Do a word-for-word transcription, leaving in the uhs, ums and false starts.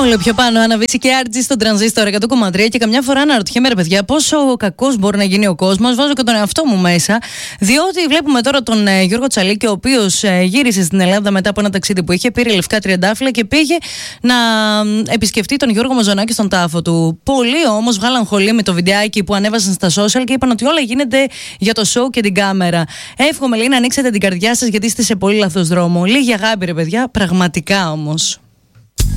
Όλο πιο πάνω αναβήσει και άρτζι στον τρανζίστορ εκατό κόμμα τρία και καμιά φορά αναρωτιέμαι, ρε παιδιά, πόσο κακός μπορεί να γίνει ο κόσμος. Βάζω και τον εαυτό μου μέσα, διότι βλέπουμε τώρα τον ε, Γιώργο Τσαλίκη, ο οποίος ε, γύρισε στην Ελλάδα μετά από ένα ταξίδι που είχε, πήρε λευκά τριαντάφυλλα και πήγε να ε, επισκεφτεί τον Γιώργο Μαζονάκη στον τάφο του. Πολλοί όμως βγάλαν χολή με το βιντεάκι που ανέβασαν στα social και είπαν ότι όλα γίνεται για το show και την κάμερα. Εύχομαι, λέει, να ανοίξετε την καρδιά σας, γιατί είστε σε πολύ λάθος δρόμο. Λίγη αγάπη, ρε παιδιά, πραγματικά όμως.